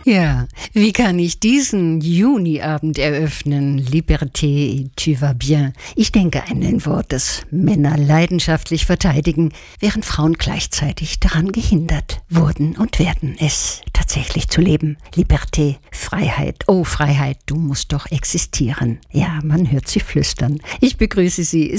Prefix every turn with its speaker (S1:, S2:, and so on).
S1: Ja, wie kann ich diesen Juniabend eröffnen? Liberté, tu vas bien. Ich denke an ein Wort, das Männer leidenschaftlich verteidigen, während Frauen gleichzeitig daran gehindert wurden und werden, es tatsächlich zu leben. Liberté, Freiheit. Oh, Freiheit, du musst doch existieren. Ja, man hört sie flüstern. Ich begrüße Sie.